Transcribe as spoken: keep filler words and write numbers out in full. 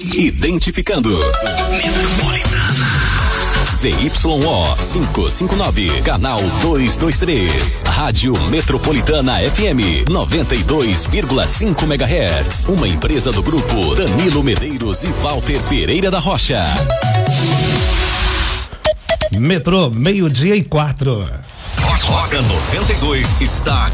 Identificando Metropolitana Z Y O quinhentos e cinquenta e nove, canal duzentos e vinte e três, Rádio Metropolitana F M noventa e dois vírgula cinco megahertz, uma empresa do grupo Danilo Medeiros e Walter Pereira da Rocha. Metrô, meio-dia e quatro. Roda noventa e dois está